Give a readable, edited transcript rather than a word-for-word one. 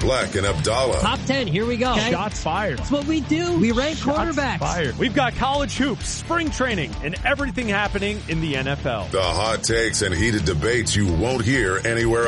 Fleck and Abdallah. Top 10, here we go. Okay. Shots fired. That's what we do. We rank quarterbacks. Fired. We've got college hoops, spring training, and everything happening in the NFL. The hot takes and heated debates you won't hear anywhere